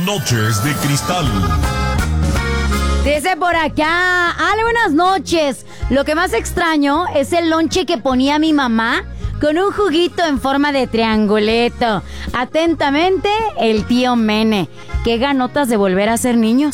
Noches de Cristal. Dice por acá, Ale, buenas noches. Lo que más extraño es el lonche que ponía mi mamá con un juguito en forma de trianguleto. Atentamente, el tío Mene. Qué ganotas de volver a ser niños.